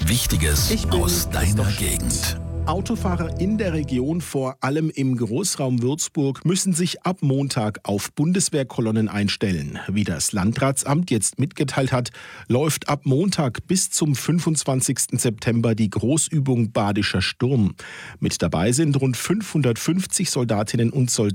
Wichtiges Ich bin aus deiner Christoph Gegend. Autofahrer in der Region, vor allem im Großraum Würzburg, müssen sich ab Montag auf Bundeswehrkolonnen einstellen. Wie das Landratsamt jetzt mitgeteilt hat, läuft ab Montag bis zum 25. September die Großübung Badischer Sturm. Mit dabei sind rund 550 Soldatinnen und Soldaten